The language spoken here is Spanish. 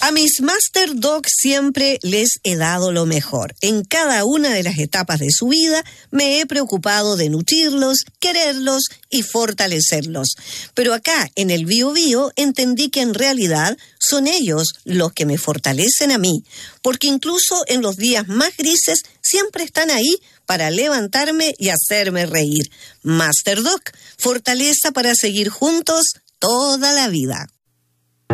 A mis Master Dog siempre les he dado lo mejor. En cada una de las etapas de su vida me he preocupado de nutrirlos, quererlos y fortalecerlos. Pero acá, en el Bio Bio, entendí que en realidad son ellos los que me fortalecen a mí, porque incluso en los días más grises siempre están ahí para levantarme y hacerme reír. Master Dog, fortaleza para seguir juntos toda la vida.